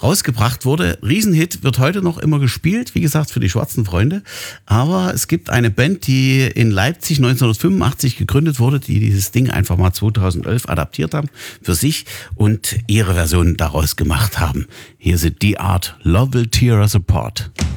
rausgebracht wurde. Riesenhit, wird heute noch immer gespielt, wie gesagt, für die schwarzen Freunde. Aber es gibt eine Band, die in Leipzig 1985 gegründet wurde, die dieses Ding einfach mal 2011 adaptiert haben für sich und ihre Version daraus gemacht haben. Hier sind Die Art, Love Will Tear Us Apart.